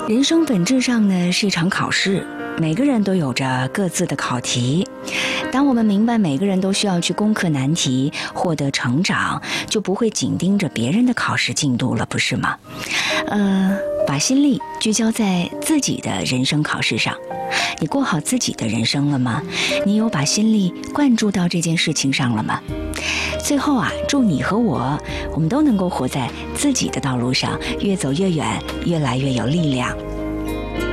人生本质上呢是一场考试，每个人都有着各自的考题。当我们明白每个人都需要去攻克难题，获得成长，就不会紧盯着别人的考试进度了，不是吗？把心力聚焦在自己的人生考试上。你过好自己的人生了吗？你有把心力灌注到这件事情上了吗？最后啊，祝你和我们都能够活在自己的道路上，越走越远，越来越有力量。